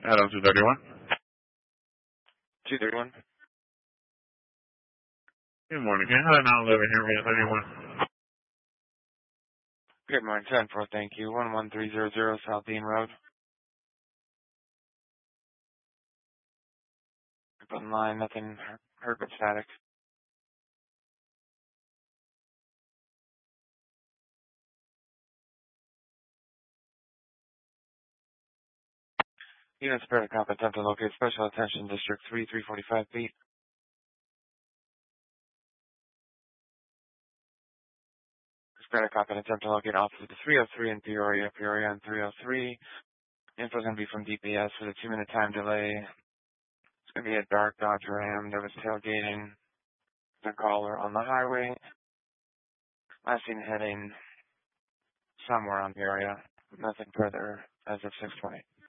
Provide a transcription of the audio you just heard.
Hello, 231. 231. Good morning. Can I have an 11 here, man? 31. Good morning, 10-4, thank you. 11300 South Dean Road. Put in line, nothing heard but static. Unit Spirit Cop attempt to locate Special Attention District 3, 345 feet. Spirit Cop attempt to locate Officer 303 in Peoria, Peoria and 303. Info is going to be from DPS with a 2-minute time delay. It's going to be a dark Dodge Ram. There was tailgating the caller on the highway. Last seen heading somewhere on Peoria. Nothing further as of 6:20.